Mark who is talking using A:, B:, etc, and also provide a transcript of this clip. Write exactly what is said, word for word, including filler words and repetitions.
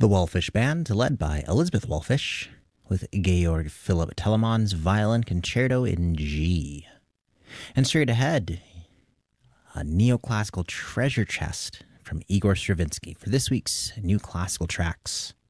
A: The Wallfish Band, led by Elizabeth Wallfish, with Georg Philipp Telemann's Violin Concerto in G. And straight ahead, a neoclassical treasure chest from Igor Stravinsky for this week's New Classical Tracks.